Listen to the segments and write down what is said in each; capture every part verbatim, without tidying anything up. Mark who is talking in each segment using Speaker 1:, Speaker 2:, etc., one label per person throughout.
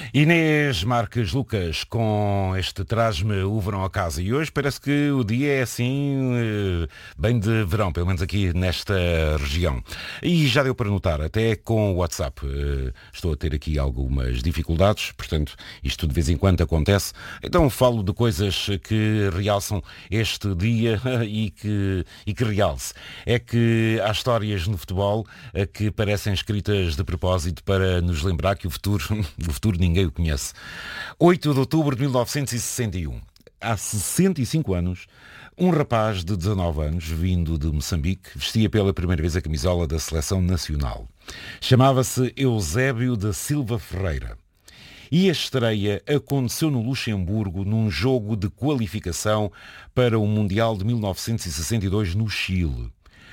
Speaker 1: Inês Marques Lucas com este Traz-me o Verão a Casa, e hoje parece que o dia é assim eh, bem de verão, pelo menos aqui nesta região. E já deu para notar, até com o WhatsApp, eh, estou a ter aqui algumas dificuldades, portanto isto de vez em quando acontece, então falo de coisas que realçam este dia e que, e que realce. É que há histórias no futebol eh, que parecem escritas de propósito para nos lembrar que o futuro, o futuro ninguém o conhece. oito de outubro de mil novecentos e sessenta e um. Há sessenta e cinco anos, um rapaz de dezanove anos, vindo de Moçambique, vestia pela primeira vez a camisola da Seleção Nacional. Chamava-se Eusébio da Silva Ferreira. E a estreia aconteceu no Luxemburgo num jogo de qualificação para o Mundial de mil novecentos e sessenta e dois no Chile.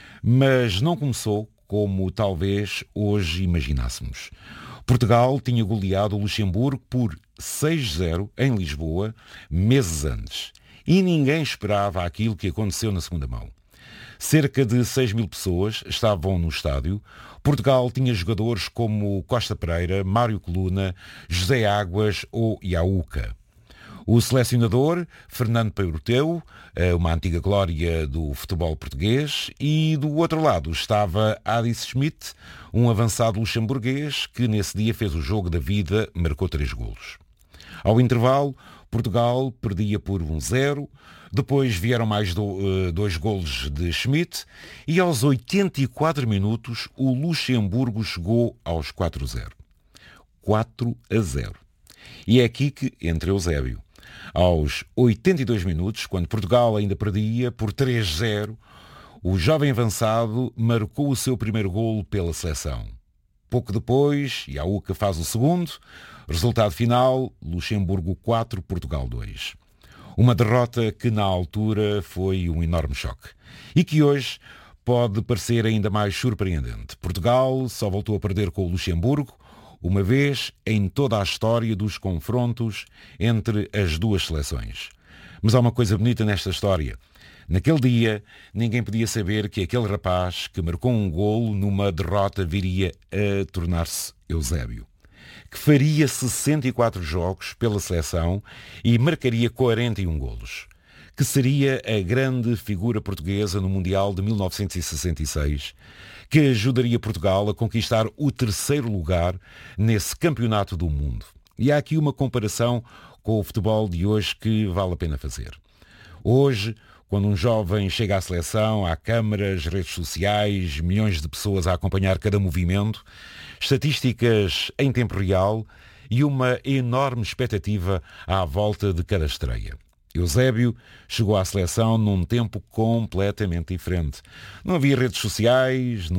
Speaker 1: Mas não começou como talvez hoje imaginássemos. Portugal tinha goleado o Luxemburgo por seis a zero em Lisboa, meses antes. E ninguém esperava aquilo que aconteceu na segunda mão. Cerca de seis mil pessoas estavam no estádio. Portugal tinha jogadores como Costa Pereira, Mário Coluna, José Águas ou Iauca. O selecionador, Fernando Peiroteu, uma antiga glória do futebol português, e do outro lado estava Adis Schmidt, um avançado luxemburguês que nesse dia fez o jogo da vida, marcou três golos. Ao intervalo, Portugal perdia por um zero, depois vieram mais do, dois golos de Schmidt e aos oitenta e quatro minutos o Luxemburgo chegou aos quatro a zero. quatro a zero. E é aqui que entra Eusébio. Aos oitenta e dois minutos, quando Portugal ainda perdia por três a zero, o jovem avançado marcou o seu primeiro golo pela seleção. Pouco depois, Iauca faz o segundo. Resultado final, Luxemburgo quatro, Portugal dois. Uma derrota que na altura foi um enorme choque. E que hoje pode parecer ainda mais surpreendente. Portugal só voltou a perder com o Luxemburgo uma vez em toda a história dos confrontos entre as duas seleções. Mas há uma coisa bonita nesta história. Naquele dia, ninguém podia saber que aquele rapaz que marcou um golo numa derrota viria a tornar-se Eusébio, que faria sessenta e quatro jogos pela seleção e marcaria quarenta e um golos, que seria a grande figura portuguesa no Mundial de mil novecentos e sessenta e seis, que ajudaria Portugal a conquistar o terceiro lugar nesse campeonato do mundo. E há aqui uma comparação com o futebol de hoje que vale a pena fazer. Hoje, quando um jovem chega à seleção, há câmaras, redes sociais, milhões de pessoas a acompanhar cada movimento, estatísticas em tempo real e uma enorme expectativa à volta de cada estreia. Eusébio chegou à seleção num tempo completamente diferente. Não havia redes sociais,